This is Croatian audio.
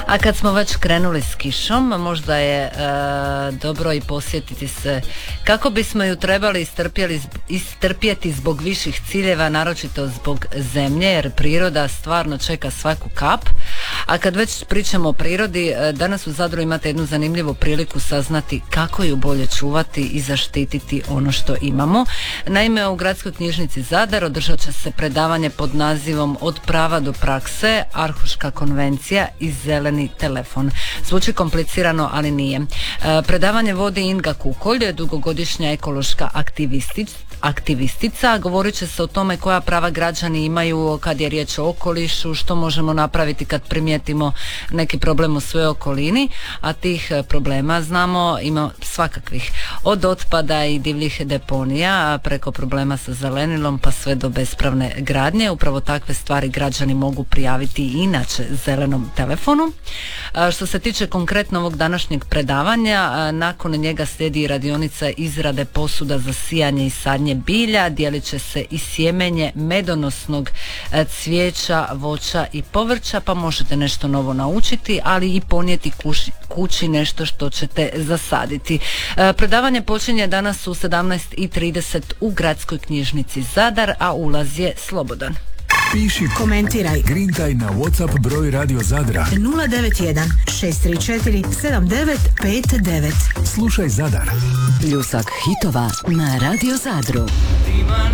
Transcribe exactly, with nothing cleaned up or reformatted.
A kad smo već krenuli s kišom, možda je e, dobro i posjetiti se kako bismo ju trebali istrpjeti zbog viših ciljeva, naročito zbog zemlje, jer priroda stvarno čeka svaku kap. A kad već pričamo o prirodi, danas u Zadru imate jednu zanimljivu priliku saznati kako ju bolje čuvati i zaštititi ono što imamo. Naime, u Gradskoj knjižnici Zadar održat će se predavanje pod nazivom Od prava do prakse, Arhuška konvencija i zeleni telefon. Zvuči komplicirano, ali nije. Predavanje vodi Inga Kukolj, dugogodišnja ekološka aktivistica. aktivistica. Govorit će se o tome koja prava građani imaju kad je riječ o okolišu, što možemo napraviti kad primijetimo neki problem u svojoj okolini, a tih problema znamo ima svakakvih. Od otpada i divljih deponija preko problema sa zelenilom pa sve do bespravne gradnje. Upravo takve stvari građani mogu prijaviti i inače zelenom telefonu. Što se tiče konkretno ovog današnjeg predavanja, nakon njega slijedi radionica izrade posuda za sijanje i sadnje bilja, dijelit će se i sjemenje medonosnog cvijeća, voća i povrća, pa možete nešto novo naučiti, ali i ponijeti kući, kući nešto što ćete zasaditi. Predavanje počinje danas u sedamnaest i trideset u Gradskoj knjižnici Zadar, a ulaz je slobodan. Piši, komentiraj, grintaj na WhatsApp broj Radio Zadra nula devet jedan šest tri četiri sedam devet pet devet. Slušaj Zadar. Pljusak hitova na Radio Zadru.